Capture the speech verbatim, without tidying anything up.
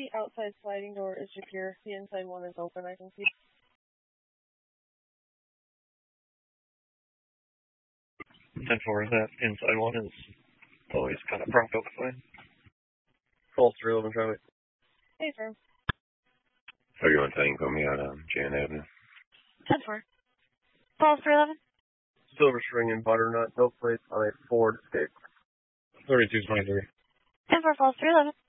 The outside sliding door is secure. The inside one is open, I can see. ten four, that inside one is always kind of propped up fine. False three eleven, Charlie. Hey, firm. So you want to take me out on Jan Avenue? ten four. False three eleven. Silver string and butternut, no plates on a Ford Escape. thirty-two twenty-three. ten four, false three eleven.